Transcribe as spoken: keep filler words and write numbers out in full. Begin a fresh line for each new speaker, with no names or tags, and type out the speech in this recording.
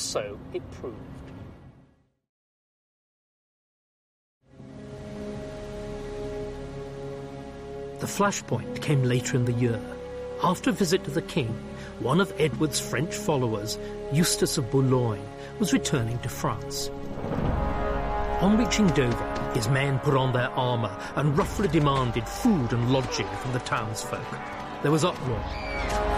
so it proved. The flashpoint came later in the year. After a visit to the king, one of Edward's French followers, Eustace of Boulogne, was returning to France. On reaching Dover, his men put on their armour and roughly demanded food and lodging from the townsfolk. There was uproar.